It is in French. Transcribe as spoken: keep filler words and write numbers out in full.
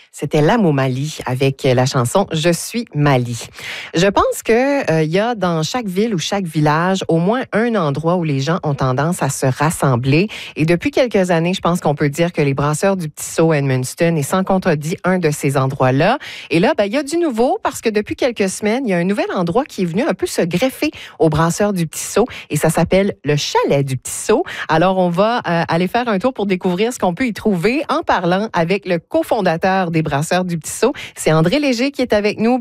C'était L'Amo Mali avec la chanson « Je suis Mali ». Je pense qu'il euh, y a dans chaque ville ou chaque village au moins un endroit où les gens ont tendance à se rassembler. Et depuis quelques années, je pense qu'on peut dire que les Brasseurs du Petit Saut à Edmundston est sans contredit un de ces endroits-là. Et là, ben, il y a du nouveau parce que depuis quelques semaines, il y a un nouvel endroit qui est venu un peu se greffer aux Brasseurs du Petit Saut et ça s'appelle le Chalet du Petit Saut. Alors, on va euh, aller faire un tour pour découvrir ce qu'on peut y trouver en parlant avec le cofondateur des Brasseurs du Petit Saut. C'est André Léger qui est avec nous.